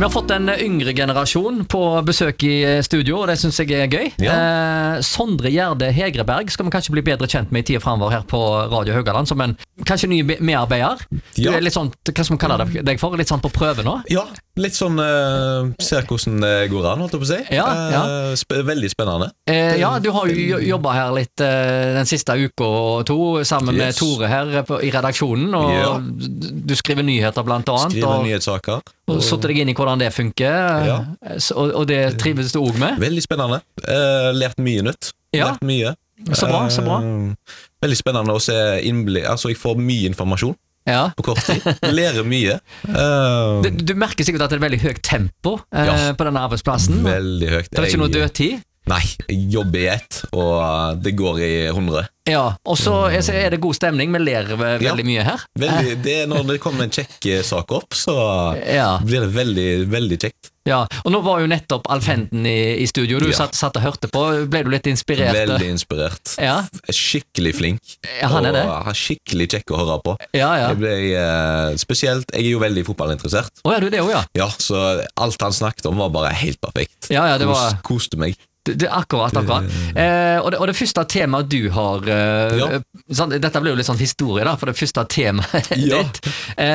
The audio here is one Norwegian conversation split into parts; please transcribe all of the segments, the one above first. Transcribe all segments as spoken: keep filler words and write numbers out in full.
Vi har fått en yngre generasjon på besøk i studio, og det synes jeg er gøy. Ja. Eh, Sondre Gjerde Hegreberg skal vi kanskje bli bedre kjent med i tida fremover her på Radio Haugaland, som en kanskje ny be- medarbeider. Du Ja. er litt sånn, hva skal man kalle det- deg for? Litt sånn på prøve nå? Ja, litt sånn uh, ser hvordan det går an, holdt jeg på å si. Ja, ja. Eh, sp veldig spennende. Eh, ja, du har jo jobbet her litt eh, den siste uka og to, sammen med Yes. Tore her på, i redaksjonen, og Ja. du skriver nyheter blant annet, Skriver og, nyhetssaker. og satte deg inn i hvordan det funker, Ja. så, og, og det trives du også med. Veldig spennende. Eh, lært mye nytt. Ja. Lært mye. Så bra, så bra. Eh, veldig spennende å se innblikk. Altså, jeg får mye informasjon Ja. på kort tid. Lærer mye. Eh, Du, du merker sikkert at det er veldig høyt tempo eh, Ja. på denne arbeidsplassen. veldig høyt. Det er ikke noe Jeg- dødtid. Nei, jeg jobber i ett, og det går i hundre. Ja, og så er, så er det god stemning. Vi ler ve- Ja. veldig mye her. Veldig, det er når det kommer en kjekk sak opp, så Ja. blir det veldig, veldig kjekt. Ja, og nå var jo nettopp Alf Henden i, i studio. Du Ja. satt, satt og hørte på. Ble du litt inspirert? Veldig inspirert. Ja, Skikkelig flink. Ja, han er det. Og har skikkelig kjekk å høre på. ja. ja. Jeg ble eh, spesielt, jeg er jo veldig fotballinteressert. Å ja, du er det òg, ja. Ja, så alt han snakket om var bare helt perfekt. Ja, ja, det var- Kos, koste meg. Det, det, akkurat, akkurat. Eh, og, det, og det første temaet du har eh, Ja. sånn, Dette blir jo litt sånn historie, da, for det første temaet Ja. ditt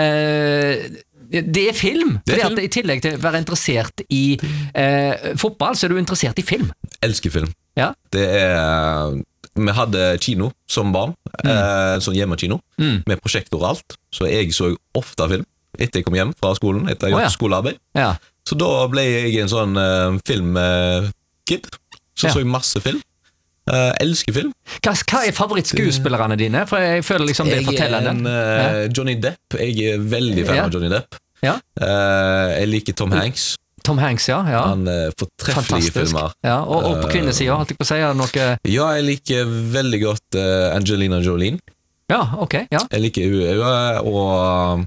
eh, det er film. Det er Fordi film. at I tillegg til å være interessert i eh, fotball, så er du interessert i film. Elsker film. Ja. Det er Vi hadde kino som barn, eh, sånn hjemmekino, Mm. med prosjektor og alt. Så jeg så ofte film etter jeg kom hjem fra skolen, etter jeg Å, gjort ja. skolearbeid. Ja. Så da ble jeg en sånn uh, filmkid. Så Ja. så jeg masse film. Eh, elsker film. Hva, hva er favorittskuespillerne dine? For jeg føler liksom det Jeg forteller er en en del. eh, Johnny Depp. Jeg er veldig fan Ja. av Johnny Depp. Ja. Eh, jeg liker Tom Hanks. Tom Hanks, ja. ja. Han er fortreffelige Fantastisk. filmer. Ja, og, og på Eh, kvinnesida, holdt jeg på å si, er det noe Ja, jeg liker veldig godt eh, Angelina Jolie. Ja, ok. Ja. Jeg liker hun eh, og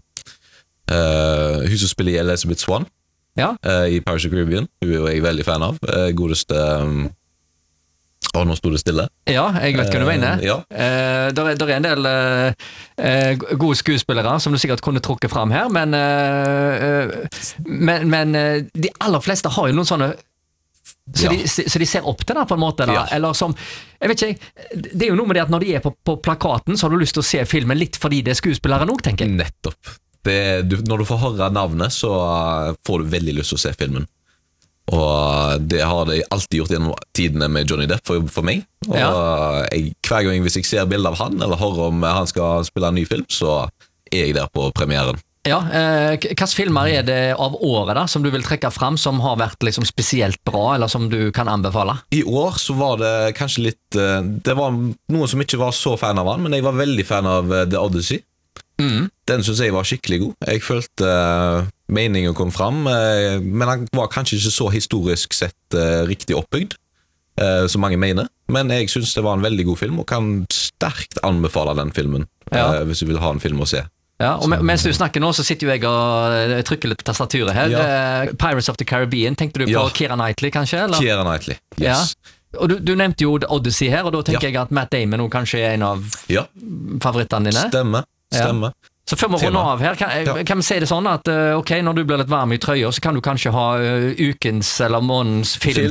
eh, hun som spiller i Elizabeth Swan Ja. eh, i Pirates of the Caribbean. Hun er jo jeg veldig fan av. Eh, godeste um, Å, nå sto det stille. ja, jeg vet hva du Eh, mener. ja. Eh, der, er, der er en del eh, eh, gode skuespillere som du sikkert kunne trukket fram her, men, eh, eh, men, men eh, de aller fleste har jo noen sånne så, Ja. de, så de ser opp til det på en måte da. Ja. Eller som, jeg vet ikke, det er jo noe med det at når de er på, på plakaten, så har du lyst til å se filmen litt fordi det er skuespillere nok, tenker jeg. Nettopp. Det, du, når du får høre navnet, så uh, får du veldig lyst til å se filmen. Og det har det alltid gjort gjennom tidene med Johnny Depp for, for meg. Og Ja. jeg, hver gang hvis jeg ser bilde av han, eller hører om han skal spille en ny film, så er jeg der på premieren. Ja, eh, k- hvilke filmer er det av året da, som du vil trekke fram, som har vært liksom spesielt bra, eller som du kan anbefale? I år så var det kanskje litt uh, Det var noen som ikke var så fan av han, men jeg var veldig fan av uh, The Odyssey. Mm. Den synes jeg var skikkelig god. Jeg følte uh, meningen kom fram, uh, men han var kanskje ikke så historisk sett uh, riktig oppbygd, uh, som mange mener. Men jeg synes det var en veldig god film, og kan sterkt anbefale den filmen, Ja. uh, hvis du vil ha en film å se. Ja, og me- mens du snakker nå, så sitter jo jeg og eh, trykker litt på tastaturet her. Ja. Eh, Pirates of the Caribbean, tenkte du på Ja. Keira Knightley, kanskje? Eller? Keira Knightley, yes. Og du, du nevnte jo The Odyssey her, og da tenker Ja. jeg at Matt Damon nå kanskje er en av Ja, favorittene dine. stemmer, Ja. stemmer. Så før vi Tema. runder av her, kan, Ja. kan vi si det sånn at eh, ok, når du blir litt varm i trøya, så kan du kanskje ha eh, ukens eller månedens film, Film.